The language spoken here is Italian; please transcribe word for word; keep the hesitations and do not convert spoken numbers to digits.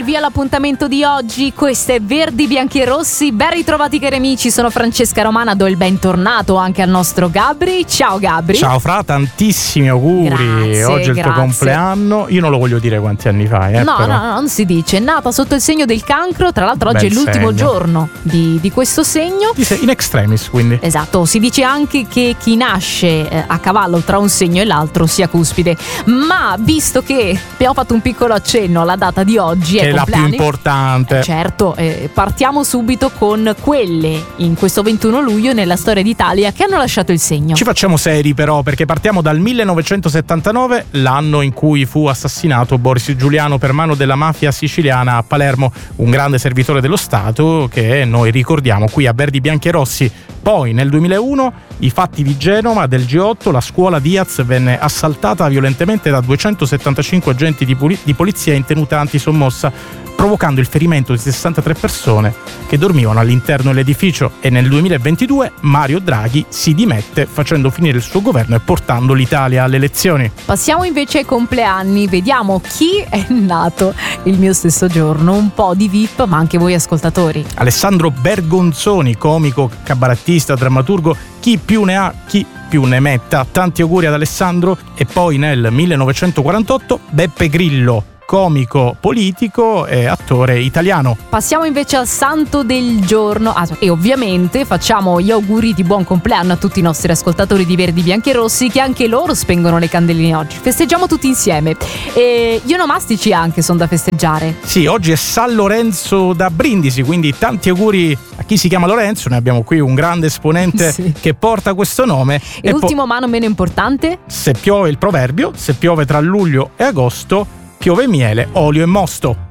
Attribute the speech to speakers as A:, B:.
A: il via all'appuntamento di oggi. Questo è Verdi, Bianchi e Rossi. Ben ritrovati cari amici, sono Francesca Romana, do il bentornato anche al nostro Gabri. Ciao Gabri.
B: Ciao Fra, tantissimi auguri.
A: Grazie,
B: oggi è il
A: grazie.
B: tuo compleanno. Io non lo voglio dire quanti anni fai, eh,
A: no,
B: però.
A: no, no, non si dice. È nata sotto il segno del cancro. Tra l'altro oggi
B: Bel
A: è l'ultimo
B: segno.
A: giorno di, di questo segno.
B: In extremis, quindi.
A: Esatto, si dice anche che chi nasce eh, a cavallo tra un segno e l'altro sia cuspide. Ma visto che abbiamo fatto un piccolo accenno alla data di oggi,
B: Che
A: è
B: è la più
A: compleanni,
B: importante.
A: eh, certo, eh, partiamo subito con quelle in questo ventuno luglio nella storia d'Italia che hanno lasciato il segno.
B: Ci facciamo seri però, perché partiamo dal millenovecentosettantanove, l'anno in cui fu assassinato Boris Giuliano per mano della mafia siciliana a Palermo, un grande servitore dello Stato che noi ricordiamo qui a Verdi, Bianchi e Rossi. Poi nel duemilauno i fatti di Genova del G otto, la scuola Diaz venne assaltata violentemente da duecentosettantacinque agenti di, puli- di polizia in tenuta antisommossa, provocando il ferimento di sessantatré persone che dormivano all'interno dell'edificio. E nel duemilaventidue Mario Draghi si dimette facendo finire il suo governo e portando l'Italia alle elezioni.
A: Passiamo invece ai compleanni, vediamo chi è nato il mio stesso giorno, un po' di V I P ma anche voi ascoltatori.
B: Alessandro Bergonzoni, comico, cabarettista, drammaturgo, chi più ne ha, chi più ne metta. Tanti auguri ad Alessandro. E poi nel millenovecentoquarantotto Beppe Grillo, comico, politico e attore italiano.
A: Passiamo invece al santo del giorno ah, e ovviamente facciamo gli auguri di buon compleanno a tutti i nostri ascoltatori di Verdi, Bianchi e Rossi, che anche loro spengono le candeline oggi. Festeggiamo tutti insieme. E gli onomastici anche sono da festeggiare.
B: Sì, oggi è San Lorenzo da Brindisi, quindi tanti auguri a chi si chiama Lorenzo. Noi abbiamo qui un grande esponente
A: Sì.
B: che porta questo nome.
A: E,
B: e
A: l'ultimo ma non meno importante?
B: Se piove il proverbio, se piove tra luglio e agosto, piove miele, olio e mosto.